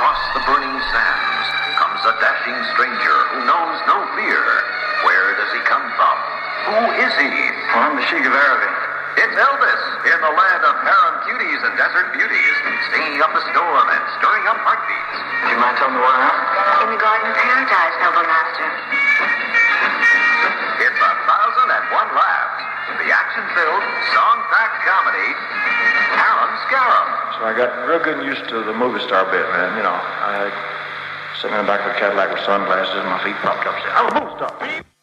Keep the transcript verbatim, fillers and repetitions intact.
across the burning sands comes a dashing stranger who knows no fear. Where does he come from? Who is he? I'm the Sheik of Araby. It's Elvis in the land of harem cuties and desert beauties, stinging up a storm and stirring up heartbeats. Do you mind telling me where I am? In the Garden of Paradise, noble master. It's a thousand and one laughs. The action-filled, song-packed comedy, Harem Scarum. So I got real good and used to the movie star bit, man. You know, I sitting in the back of a Cadillac with sunglasses and my feet propped up. Saying, I'm a movie star.